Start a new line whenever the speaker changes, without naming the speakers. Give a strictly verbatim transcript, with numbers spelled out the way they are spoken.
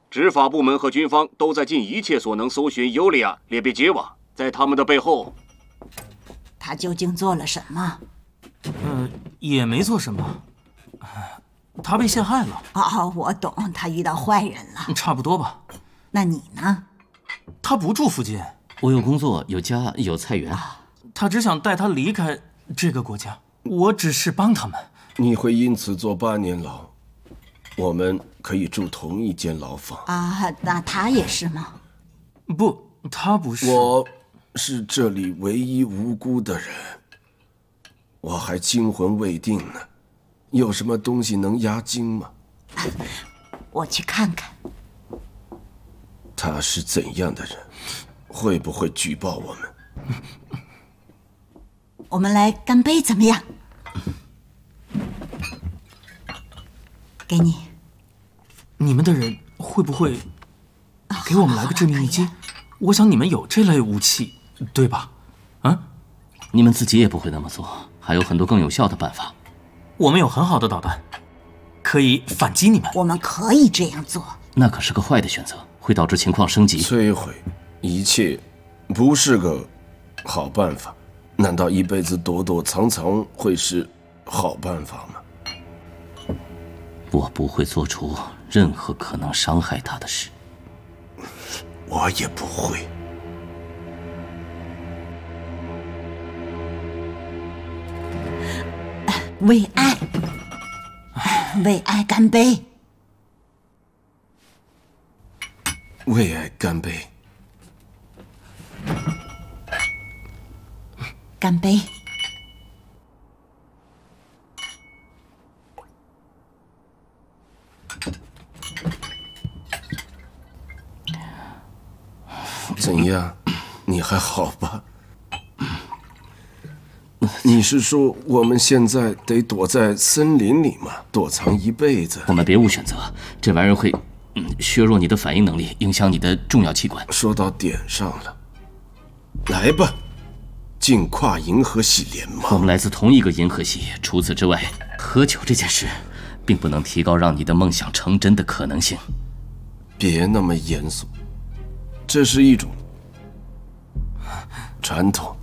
执法部门和军方都在尽一切所能搜寻尤利亚·列别杰娃，在他们的背后。
他究竟做了什么？
呃，也没做什么。他被陷害了。
哦，我懂，他遇到坏人了。
差不多吧。
那你呢？
他不住附近。
我有工作，有家，有菜园。
他只想带他离开这个国家，我只是帮他们。
你会因此坐八年牢，我们可以住同一间牢房。
啊，那他也是吗？
不，他不是。
我是这里唯一无辜的人，我还惊魂未定呢。有什么东西能压惊吗？
我去看看。
他是怎样的人？会不会举报我们？
我们来干杯，怎么样？给你。
你们的人会不会给我们来个致命一击？我想你们有这类武器，对吧？啊？
你们自己也不会那么做，还有很多更有效的办法。
我们有很好的导弹，可以反击你们。
我们可以这样做。
那可是个坏的选择，会导致情况升级。
摧毁一切不是个好办法。难道一辈子躲躲藏藏会是好办法吗？
我不会做出任何可能伤害他的事。
我也不会。
为爱，为爱干杯！
为爱干杯！
干杯！
怎样？你还好吧？你是说我们现在得躲在森林里吗？躲藏一辈子？
我们别无选择，这玩意儿会，嗯，削弱你的反应能力，影响你的重要器官。
说到点上了，来吧，进跨银河系联盟。
我们来自同一个银河系，除此之外，喝酒这件事，并不能提高让你的梦想成真的可能性。
别那么严肃，这是一种传统。